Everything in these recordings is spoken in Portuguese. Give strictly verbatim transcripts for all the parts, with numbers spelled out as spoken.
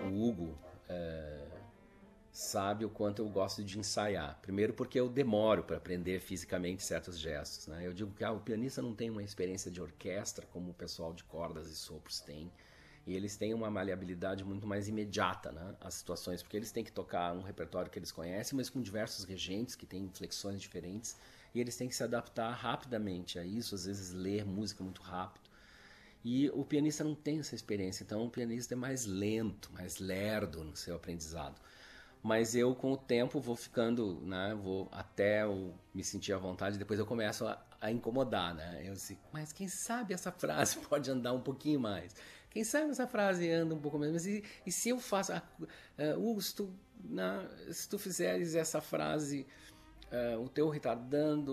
o Hugo é, sabe o quanto eu gosto de ensaiar. Primeiro porque eu demoro para aprender fisicamente certos gestos, né? Eu digo que ah, o pianista não tem uma experiência de orquestra como o pessoal de cordas e sopros tem. E eles têm uma maleabilidade muito mais imediata, né, às situações, porque eles têm que tocar um repertório que eles conhecem, mas com diversos regentes que têm inflexões diferentes, e eles têm que se adaptar rapidamente a isso, às vezes ler música muito rápido. E o pianista não tem essa experiência, então o pianista é mais lento, mais lerdo no seu aprendizado. Mas eu, com o tempo, vou ficando, né, vou até eu me sentir à vontade, depois eu começo a, a incomodar, né? Eu assim, mas quem sabe essa frase pode andar um pouquinho mais? Quem sabe essa frase anda um pouco mais? Mas e, e se eu faço... Uh, uh, se, tu, né, se tu fizeres essa frase, uh, o teu retardando,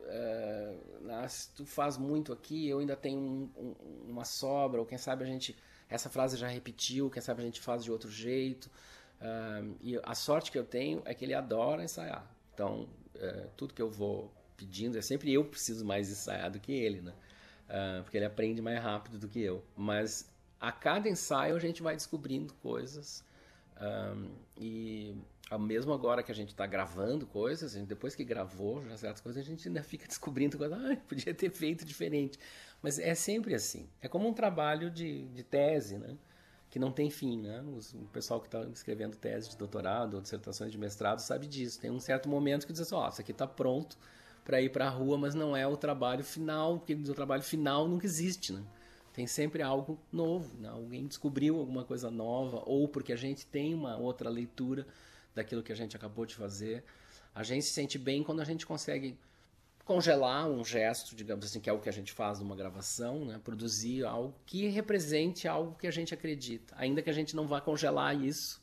uh, né, se tu faz muito aqui, eu ainda tenho um, um, uma sobra, ou quem sabe a gente... Essa frase já repetiu, quem sabe a gente faz de outro jeito... Uh, e a sorte que eu tenho é que ele adora ensaiar. Então, uh, tudo que eu vou pedindo é sempre eu preciso mais ensaiar do que ele, né? Uh, porque ele aprende mais rápido do que eu. Mas a cada ensaio a gente vai descobrindo coisas. Um, e mesmo agora que a gente está gravando coisas, a gente, depois que gravou já certas coisas, a gente ainda fica descobrindo coisas. Ah, podia ter feito diferente. Mas é sempre assim. É como um trabalho de, de tese, né? Que não tem fim, né? O pessoal que está escrevendo tese de doutorado ou dissertações de mestrado sabe disso. Tem um certo momento que diz assim, ó, oh, isso aqui está pronto para ir para a rua, mas não é o trabalho final, porque o trabalho final nunca existe, né? Tem sempre algo novo, né? Alguém descobriu alguma coisa nova, ou porque a gente tem uma outra leitura daquilo que a gente acabou de fazer. A gente se sente bem quando a gente consegue congelar um gesto, digamos assim, que é o que a gente faz numa gravação, né? Produzir algo que represente algo que a gente acredita, ainda que a gente não vá congelar isso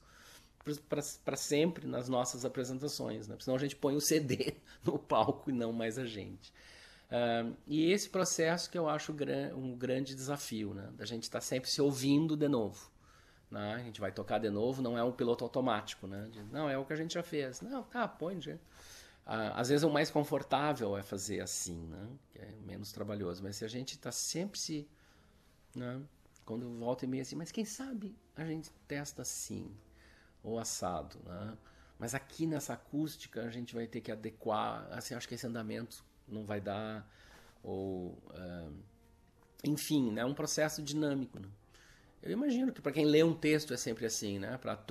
para sempre nas nossas apresentações, né? Senão a gente põe o C D no palco e não mais a gente. Uh, e esse processo que eu acho um grande desafio, né? Da gente estar tá sempre se ouvindo de novo. Né? A gente vai tocar de novo, não é um piloto automático, né? De, não, é o que a gente já fez. Não, tá, põe, já. Ah, às vezes o mais confortável é fazer assim, né? Que é menos trabalhoso. Mas se a gente está sempre se... Né? Quando volta e meia assim, mas quem sabe a gente testa assim, ou assado, né? Mas aqui nessa acústica a gente vai ter que adequar, assim, acho que esse andamento não vai dar, ou... Uh, enfim, é né? Um processo dinâmico, né? Eu imagino que para quem lê um texto é sempre assim, né? Para